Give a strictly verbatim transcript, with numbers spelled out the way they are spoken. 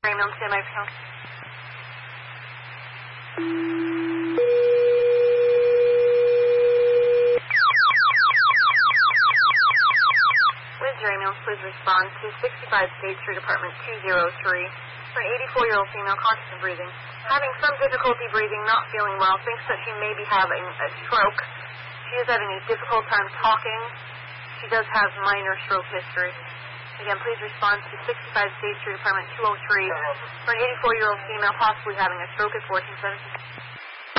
ambulance, stand by for count. Windsor ambulance, please respond to sixty-five State Street, Apartment two oh three. For an eighty-four-year-old female, conscious and breathing. Having some difficulty breathing, not feeling well, thinks that she may be having a stroke. She is having a difficult time talking. She does have minor stroke history. Again, please respond to sixty-five State Street, Apartment two oh three. For an eighty-four-year-old female, possibly having a stroke at fourteen seventeen.